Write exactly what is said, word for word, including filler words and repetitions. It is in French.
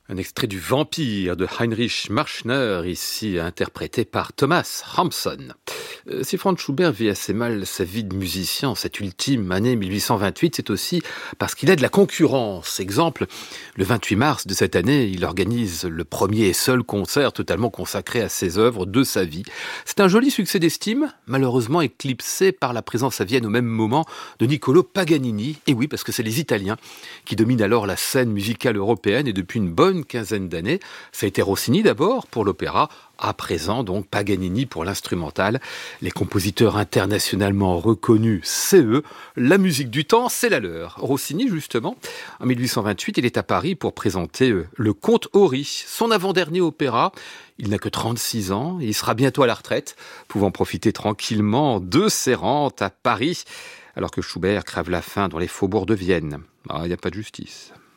Un extrait du Vampire de Heinrich Marschner, ici interprété par Thomas Hampson. Euh, si Franz Schubert vit assez mal sa vie de musicien, cette ultime année mille huit cent vingt-huit, c'est aussi parce qu'il a de la concurrence. Exemple, le vingt-huit mars de cette année, il organise le premier et seul concert totalement consacré à ses œuvres de sa vie. C'est un joli succès d'estime, malheureusement éclipsé par la présence à Vienne au même moment de Niccolò Paganini. Et oui, parce que c'est les Italiens qui dominent alors la scène musicale européenne et depuis une bonne quinzaine d'années. Ça a été Rossini d'abord pour l'opéra, à présent donc Paganini pour l'instrumental. Les compositeurs internationalement reconnus, c'est eux. La musique du temps, c'est la leur. Rossini, justement, en mille huit cent vingt-huit, il est à Paris pour présenter le Comte Ory, son avant-dernier opéra. Il n'a que trente-six ans et il sera bientôt à la retraite, pouvant profiter tranquillement de ses rentes à Paris, alors que Schubert crève la faim dans les faubourgs de Vienne. Ah, il n'y a pas de justice.